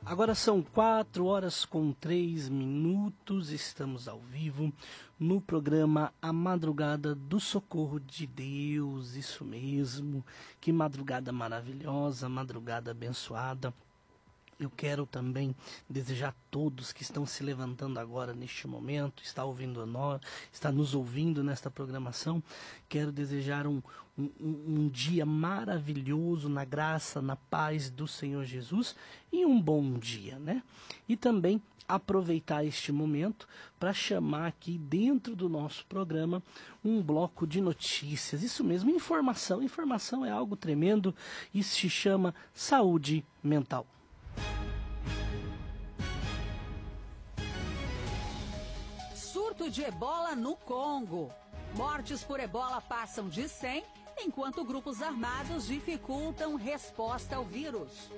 Agora são 4h03, estamos ao vivo no programa A Madrugada do Socorro de Deus, isso mesmo, que madrugada maravilhosa, madrugada abençoada. Eu quero também desejar a todos que estão se levantando agora neste momento, está nos ouvindo nesta programação, quero desejar um dia maravilhoso na graça, na paz do Senhor Jesus e um bom dia, né? E também aproveitar este momento para chamar aqui dentro do nosso programa um bloco de notícias, isso mesmo, informação. Informação é algo tremendo, isso se chama saúde mental. Surto de ebola no Congo. Mortes por ebola passam de 100, enquanto grupos armados dificultam resposta ao vírus.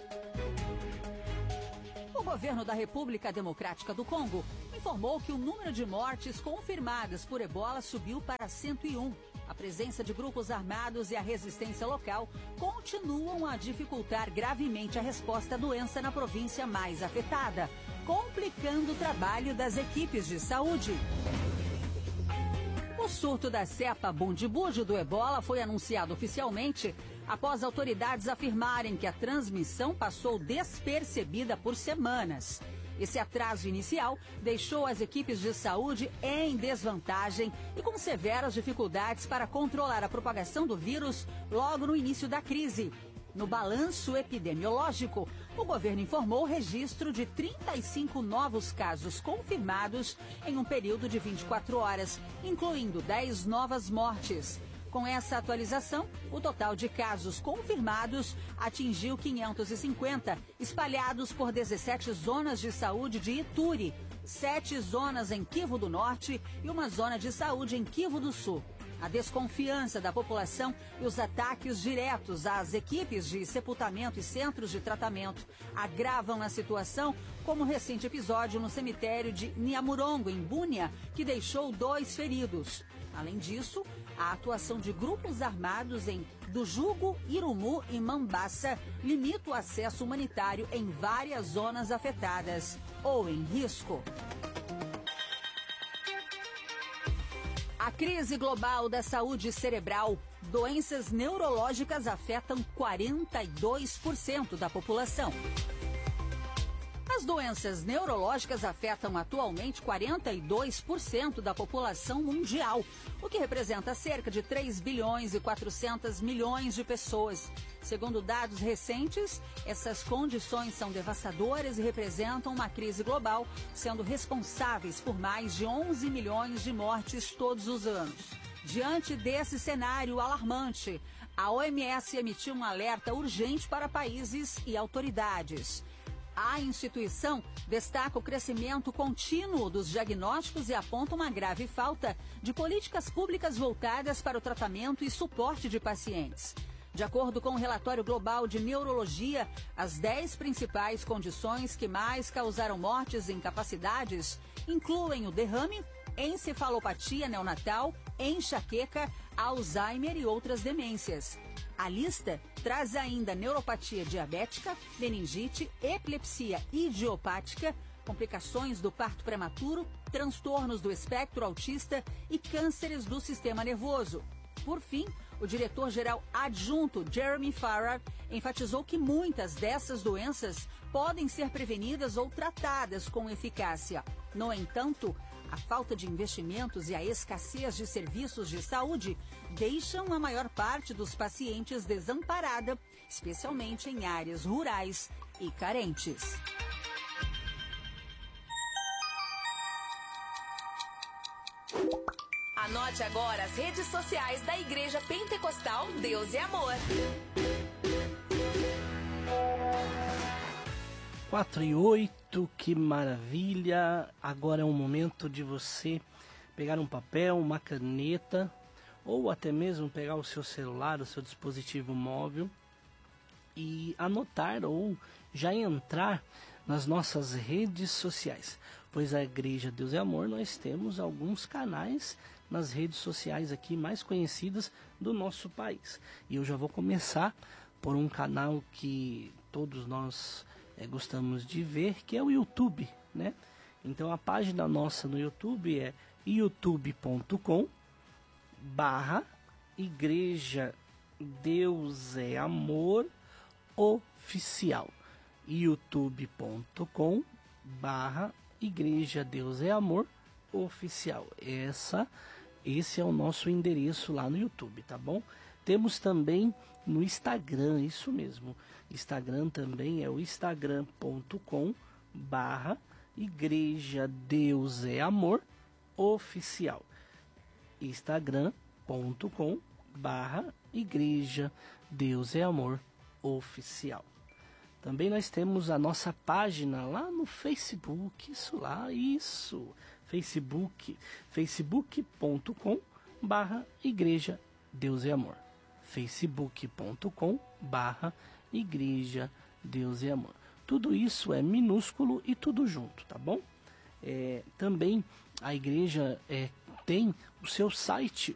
O governo da República Democrática do Congo informou que o número de mortes confirmadas por ebola subiu para 101. A presença de grupos armados e a resistência local continuam a dificultar gravemente a resposta à doença na província mais afetada, complicando o trabalho das equipes de saúde. O surto da cepa Bundibugyo do ebola foi anunciado oficialmente após autoridades afirmarem que a transmissão passou despercebida por semanas. Esse atraso inicial deixou as equipes de saúde em desvantagem e com severas dificuldades para controlar a propagação do vírus logo no início da crise. No balanço epidemiológico, o governo informou o registro de 35 novos casos confirmados em um período de 24 horas, incluindo 10 novas mortes. Com essa atualização, o total de casos confirmados atingiu 550, espalhados por 17 zonas de saúde de Ituri, 7 zonas em Kivu do Norte e uma zona de saúde em Kivu do Sul. A desconfiança da população e os ataques diretos às equipes de sepultamento e centros de tratamento agravam a situação, como o recente episódio no cemitério de Nyamurongo, em Bunia, que deixou 2 feridos. Além disso, a atuação de grupos armados em Dujugo, Irumu e Mambasa limita o acesso humanitário em várias zonas afetadas ou em risco. A crise global da saúde cerebral, doenças neurológicas afetam 42% da população. As doenças neurológicas afetam atualmente 42% da população mundial, o que representa cerca de 3 bilhões e 400 milhões de pessoas. Segundo dados recentes, essas condições são devastadoras e representam uma crise global, sendo responsáveis por mais de 11 milhões de mortes todos os anos. Diante desse cenário alarmante, a OMS emitiu um alerta urgente para países e autoridades. A instituição destaca o crescimento contínuo dos diagnósticos e aponta uma grave falta de políticas públicas voltadas para o tratamento e suporte de pacientes. De acordo com o relatório global de neurologia, as 10 principais condições que mais causaram mortes e incapacidades incluem o derrame, encefalopatia neonatal, enxaqueca, Alzheimer e outras demências. A lista traz ainda neuropatia diabética, meningite, epilepsia idiopática, complicações do parto prematuro, transtornos do espectro autista e cânceres do sistema nervoso. Por fim, o diretor-geral adjunto Jeremy Farrar enfatizou que muitas dessas doenças podem ser prevenidas ou tratadas com eficácia. No entanto, a falta de investimentos e a escassez de serviços de saúde deixam a maior parte dos pacientes desamparada, especialmente em áreas rurais e carentes. Anote agora as redes sociais da Igreja Pentecostal Deus e Amor. 4h08, que maravilha! Agora é um momento de você pegar um papel, uma caneta, ou até mesmo pegar o seu celular, o seu dispositivo móvel e anotar ou já entrar nas nossas redes sociais. Pois a Igreja Deus e Amor, nós temos alguns canais nas redes sociais aqui mais conhecidas do nosso país. E eu já vou começar por um canal que todos nós gostamos de ver, que é o YouTube, né? Então a página nossa no YouTube é youtube.com/Igreja Deus é Amor Oficial. youtube.com/Igreja Deus é Amor Oficial. Esse é o nosso endereço lá no YouTube, tá bom? Temos também no Instagram, isso mesmo. Instagram também é o instagram.com/Igreja Deus é Amor Oficial. instagram.com/Igreja Deus é Amor Oficial. Também nós temos a nossa página lá no Facebook, facebook.com/Igreja Deus é Amor. facebook.com/Igreja Deus é Amor. Tudo isso é minúsculo e tudo junto, tá bom? Também a igreja tem o seu site